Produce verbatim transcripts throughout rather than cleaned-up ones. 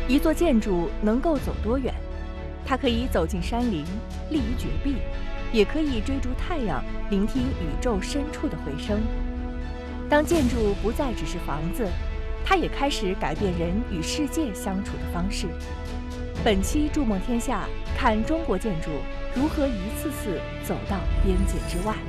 一座建筑能够走多远？它可以走进山林，立于绝壁，也可以追逐太阳，聆听宇宙深处的回声。当建筑不再只是房子，它也开始改变人与世界相处的方式。本期筑梦天下，看中国建筑如何一次次走到边界之外。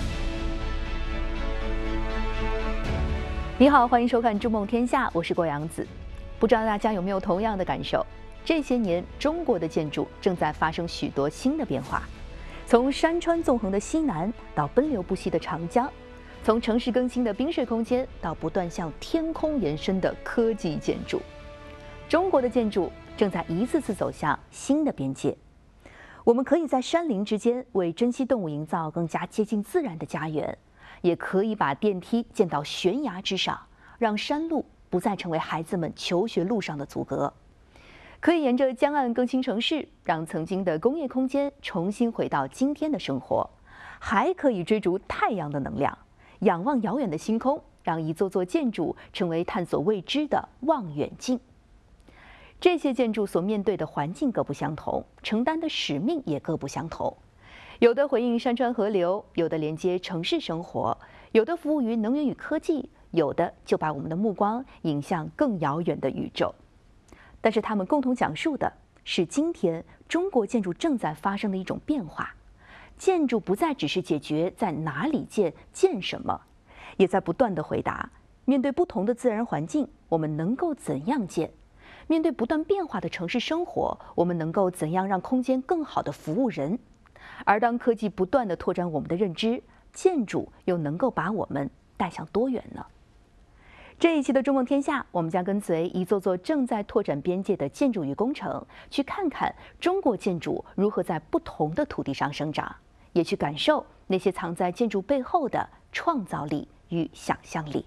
你好，欢迎收看筑梦天下，我是郭阳子。不知道大家有没有同样的感受？这些年，中国的建筑正在发生许多新的变化，从山川纵横的西南到奔流不息的长江，从城市更新的滨水空间到不断向天空延伸的科技建筑，中国的建筑正在一次次走向新的边界。我们可以在山林之间为珍稀动物营造更加接近自然的家园，也可以把电梯建到悬崖之上，让山路不再成为孩子们求学路上的阻隔。可以沿着江岸更新城市，让曾经的工业空间重新回到今天的生活。还可以追逐太阳的能量，仰望遥远的星空，让一座座建筑成为探索未知的望远镜。这些建筑所面对的环境各不相同，承担的使命也各不相同。有的回应山川河流，有的连接城市生活，有的服务于能源与科技，有的就把我们的目光引向更遥远的宇宙。但是他们共同讲述的是今天中国建筑正在发生的一种变化。建筑不再只是解决在哪里建、建什么，也在不断地回答：面对不同的自然环境，我们能够怎样建？面对不断变化的城市生活，我们能够怎样让空间更好地服务人？而当科技不断地拓展我们的认知，建筑又能够把我们带向多远呢？这一期的筑梦天下，我们将跟随一座座正在拓展边界的建筑与工程，去看看中国建筑如何在不同的土地上生长，也去感受那些藏在建筑背后的创造力与想象力。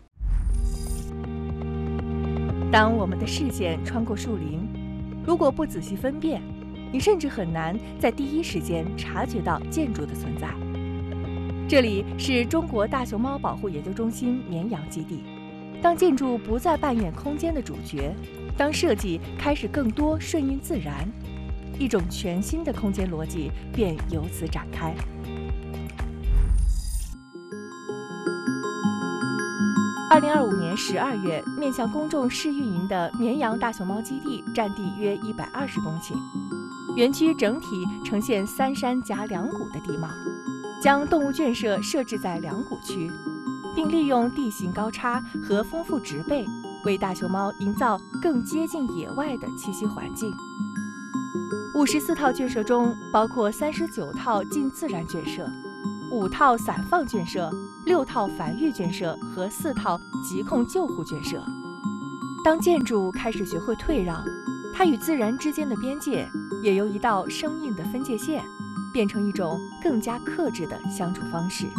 当我们的视线穿过树林，如果不仔细分辨，你甚至很难在第一时间察觉到建筑的存在。这里是中国大熊猫保护研究中心绵阳基地。当建筑不再扮演空间的主角，当设计开始更多顺应自然，一种全新的空间逻辑便由此展开。二零二五年十二月，面向公众试运营的绵阳大熊猫基地占地约一百二十公顷，园区整体呈现三山夹两谷的地貌，将动物圈舍设置在两谷区，并利用地形高差和丰富植被，为大熊猫营造更接近野外的栖息环境。五十四套圈舍中，包括三十九套近自然圈舍、五套散放圈舍、六套繁育圈舍和四套疾控救护圈舍。当建筑开始学会退让，它与自然之间的边界也由一道生硬的分界线，变成一种更加克制的相处方式。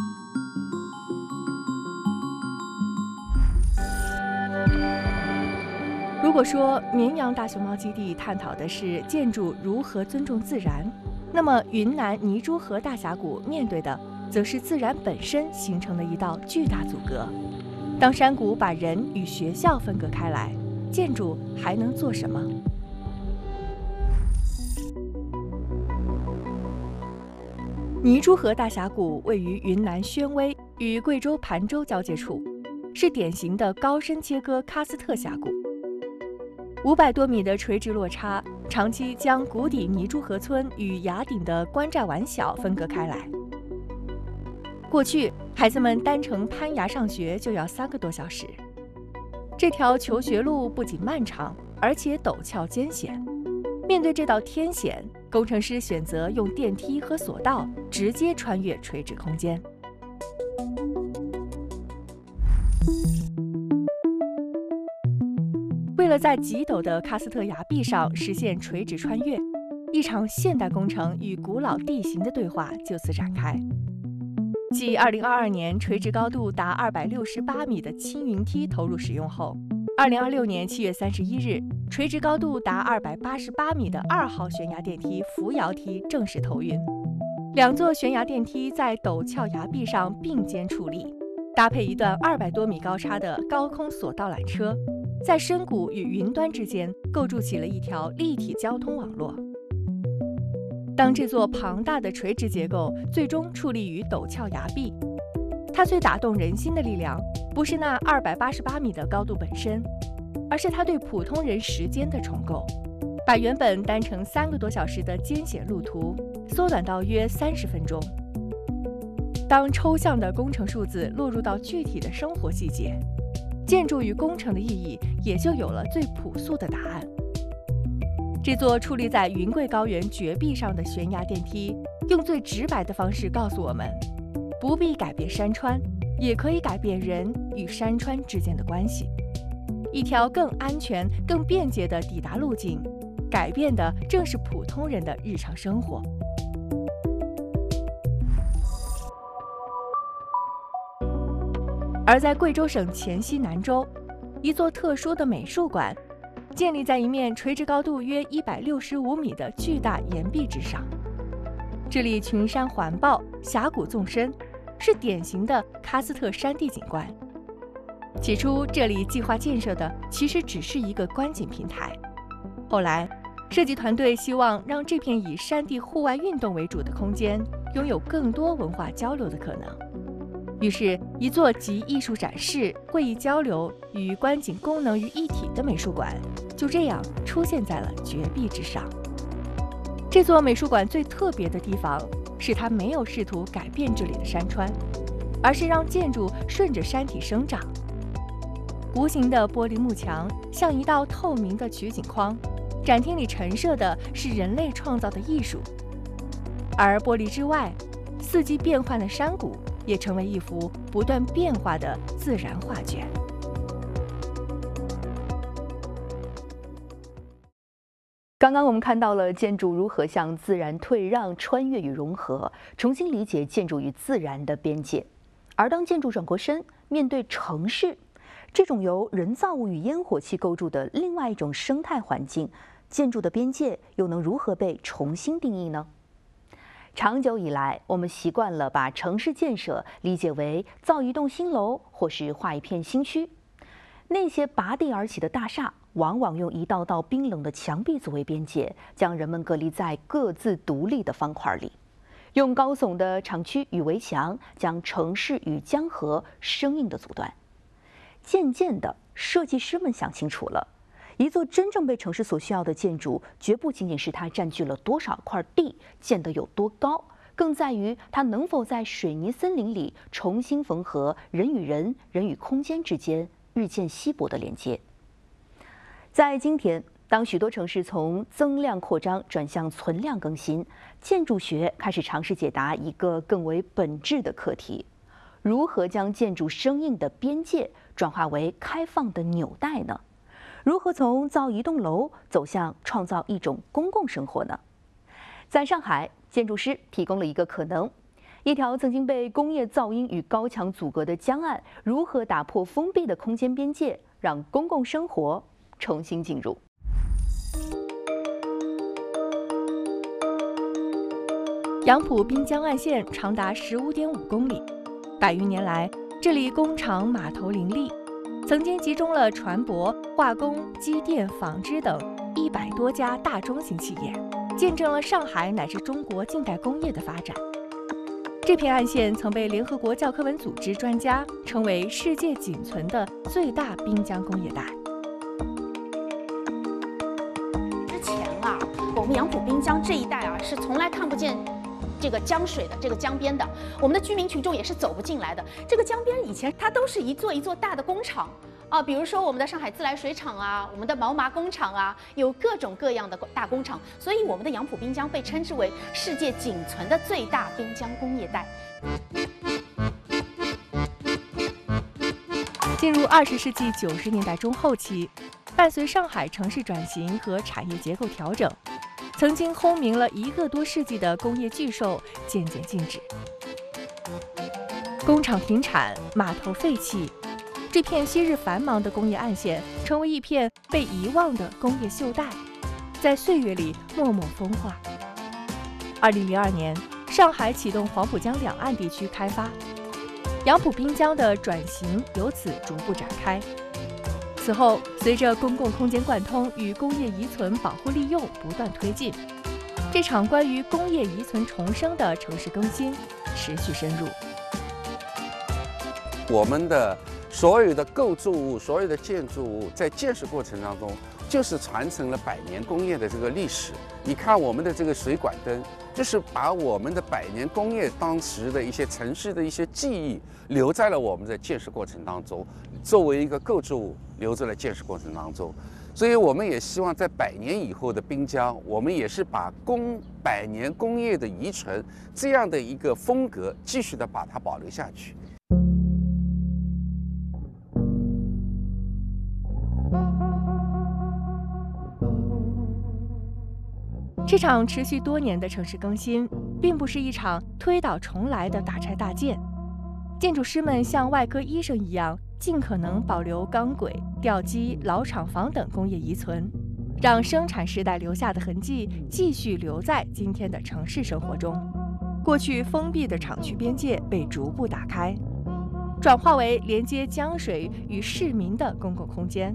如果说绵阳大熊猫基地探讨的是建筑如何尊重自然，那么云南泥珠河大峡谷面对的则是自然本身形成的一道巨大阻隔。当山谷把人与学校分隔开来，建筑还能做什么？泥珠河大峡谷位于云南宣威与贵州盘州交界处，是典型的高深切割喀斯特峡谷。五百多米的垂直落差，长期将谷底泥珠河村与崖顶的关寨碗小分隔开来。过去，孩子们单程攀崖上学就要三个多小时。这条求学路不仅漫长，而且陡峭艰险。面对这道天险，工程师选择用电梯和索道直接穿越垂直空间。为了在极陡的喀斯特崖壁上实现垂直穿越，一场现代工程与古老地形的对话就此展开。继二零二二年垂直高度达二百六十八米的青云梯投入使用后，二零二六年七月三十一日，垂直高度达二百八十八米的二号悬崖电梯扶摇梯正式投运。两座悬崖电梯在陡峭崖壁上并肩矗立，搭配一段二百多米高差的高空索道缆车， 在深谷与云端之间构筑起了一条立体交通网络。当这座庞大的垂直结构最终矗立于陡峭崖壁，它最打动人心的力量，不是那二百八十八米的高度本身，而是它对普通人时间的重构，把原本单程三个多小时的艰险路途缩短到约三十分钟。当抽象的工程数字落入到具体的生活细节，建筑与工程的意义也就有了最朴素的答案。这座矗立在云贵高原绝壁上的悬崖电梯，用最直白的方式告诉我们，不必改变山川，也可以改变人与山川之间的关系。一条更安全、更便捷的抵达路径，改变的正是普通人的日常生活。而在贵州省黔西南州，一座特殊的美术馆建立在一面垂直高度约一百六十五米的巨大岩壁之上。这里群山环抱，峡谷纵深，是典型的喀斯特山地景观。起初，这里计划建设的其实只是一个观景平台，后来设计团队希望让这片以山地户外运动为主的空间拥有更多文化交流的可能。于是，一座集艺术展示、会议交流与观景功能于一体的美术馆，就这样出现在了绝壁之上。这座美术馆最特别的地方是，它没有试图改变这里的山川，而是让建筑顺着山体生长。无形的玻璃幕墙像一道透明的取景框，展厅里陈设的是人类创造的艺术，而玻璃之外，四季变换的山谷也成为一幅不断变化的自然画卷。 刚刚我们看到了建筑如何向自然退让、穿越与融合，重新理解建筑与自然的边界。而当建筑转过身，面对城市这种由人造物与烟火气构筑的另外一种生态环境，建筑的边界又能如何被重新定义呢？长久以来，我们习惯了把城市建设理解为造一栋新楼，或是画一片新区。那些拔地而起的大厦，往往用一道道冰冷的墙壁作为边界，将人们隔离在各自独立的方块里；用高耸的厂区与围墙，将城市与江河生硬地阻断。渐渐的，设计师们想清楚了。一座真正被城市所需要的建筑，绝不仅仅是它占据了多少块地，建得有多高，更在于它能否在水泥森林里重新缝合人与人、人与空间之间日渐稀薄的连接。在今天，当许多城市从增量扩张转向存量更新，建筑学开始尝试解答一个更为本质的课题：如何将建筑生硬的边界转化为开放的纽带呢？如何从造一栋楼走向创造一种公共生活呢？在上海，建筑师提供了一个可能：一条曾经被工业噪音与高墙阻隔的江岸，如何打破封闭的空间边界，让公共生活重新进入。 杨浦滨江岸线长达十五点五公里，百余年来，这里工厂码头林立。曾经集中了船舶、化工、机电、纺织等一百多家大中型企业，见证了上海乃至中国近代工业的发展。这片岸线曾被联合国教科文组织专家称为世界仅存的最大滨江工业带。 之前啊，我们杨浦滨江这一带啊，是从来看不见这个江水的，这个江边的，我们的居民群众也是走不进来的。这个江边以前它都是一座一座大的工厂啊，比如说我们的上海自来水厂啊，我们的毛麻工厂啊，有各种各样的大工厂，所以我们的杨浦滨江被称之为世界仅存的最大滨江工业带。 进入二十世纪九十年代中后期，伴随上海城市转型和产业结构调整，曾经轰鸣了一个多世纪的工业巨兽渐渐静止，工厂停产，码头废弃，这片昔日繁忙的工业岸线成为一片被遗忘的工业锈带，在岁月里默默风化。二零零二年，上海启动黄浦江两岸地区开发，杨浦滨江的转型由此逐步展开。 此后，随着公共空间贯通与工业遗存保护利用不断推进，这场关于工业遗存重生的城市更新持续深入。 我们的所有的构筑物、所有的建筑物在建设过程当中，就是传承了百年工业的这个历史。你看我们的这个水管灯，就是把我们的百年工业当时的一些城市的一些记忆留在了我们的建设过程当中，作为一个构筑物留在了建设过程当中。所以我们也希望在百年以后的滨江，我们也是把工百年工业的遗存这样的一个风格继续的把它保留下去。 这场持续多年的城市更新，并不是一场推倒重来的大拆大建。建筑师们像外科医生一样，尽可能保留钢轨、吊机、老厂房等工业遗存，让生产时代留下的痕迹继续留在今天的城市生活中。过去封闭的厂区边界被逐步打开，转化为连接江水与市民的公共空间。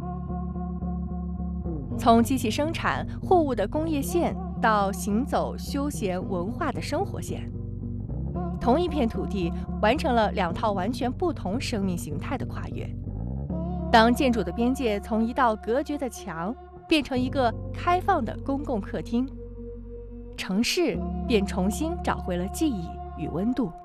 从机器生产货物的工业线到行走休闲文化的生活线，同一片土地完成了两套完全不同生命形态的跨越。当建筑的边界从一道隔绝的墙变成一个开放的公共客厅，城市便重新找回了记忆与温度。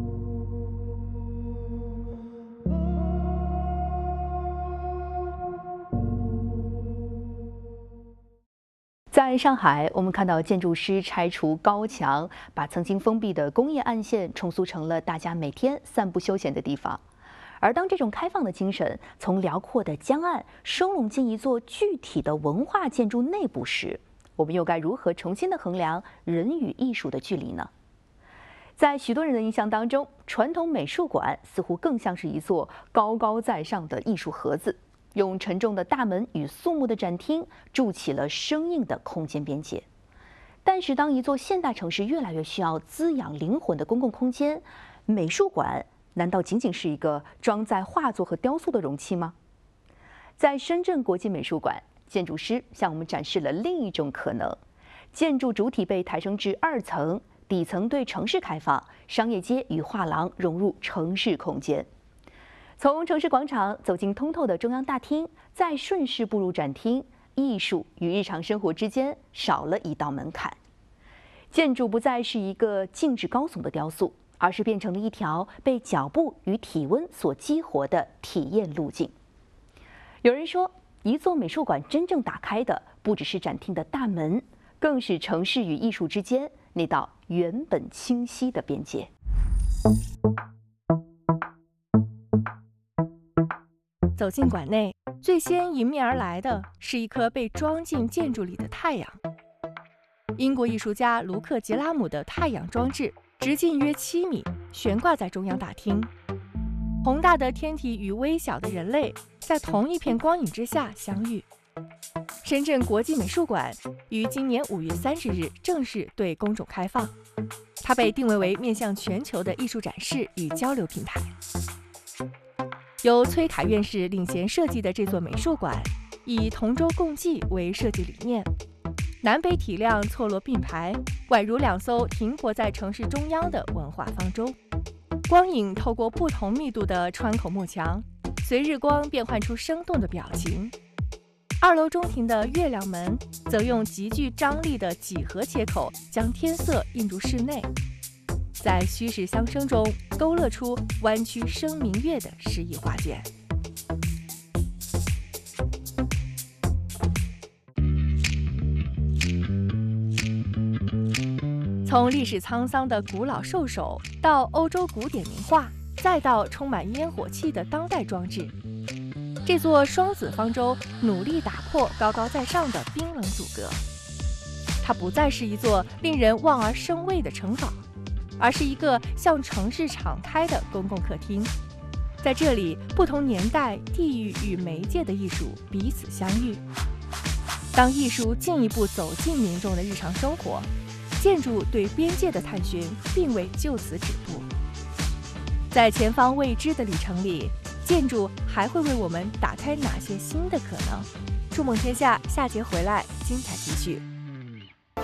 在上海，我们看到建筑师拆除高墙，把曾经封闭的工业暗线重塑成了大家每天散步休闲的地方。而当这种开放的精神从辽阔的江岸收拢进一座具体的文化建筑内部时，我们又该如何重新的衡量人与艺术的距离呢？在许多人的印象当中，传统美术馆似乎更像是一座高高在上的艺术盒子，用沉重的大门与肃穆的展厅筑起了生硬的空间边界。但是，当一座现代城市越来越需要滋养灵魂的公共空间，美术馆难道仅仅是一个装载画作和雕塑的容器吗？在深圳国际美术馆，建筑师向我们展示了另一种可能：建筑主体被抬升至二层，底层对城市开放，商业街与画廊融入城市空间。从城市广场走进通透的中央大厅，再顺势步入展厅，艺术与日常生活之间少了一道门槛。建筑不再是一个静止高耸的雕塑，而是变成了一条被脚步与体温所激活的体验路径。有人说，一座美术馆真正打开的不只是展厅的大门，更是城市与艺术之间那道原本清晰的边界。 走进馆内，最先迎面而来的是一颗被装进建筑里的太阳。英国艺术家卢克·杰拉姆的太阳装置直径约七米，悬挂在中央大厅。宏大的天体与微小的人类在同一片光影之下相遇。深圳国际美术馆于今年五月三十日正式对公众开放，它被定位为面向全球的艺术展示与交流平台。由崔凯院士领衔设计的这座美术馆，以同舟共济为设计理念，南北体量错落并排，宛如两艘停泊在城市中央的文化方舟。光影透过不同密度的穿孔幕墙，随日光变换出生动的表情。二楼中庭的月亮门则用极具张力的几何切口将天色映入室内，在虚实相生中勾勒出弯曲生明月的诗意画卷。从历史沧桑的古老兽首，到欧洲古典名画，再到充满烟火气的当代装置，这座双子方舟努力打破高高在上的冰冷阻隔。它不再是一座令人望而生畏的城堡，而是一个向城市敞开的公共客厅。在这里，不同年代、地域与媒介的艺术彼此相遇。当艺术进一步走进民众的日常生活，建筑对边界的探寻并未就此止步。在前方未知的旅程里，建筑还会为我们打开哪些新的可能？触梦天下下节回来，精彩继续。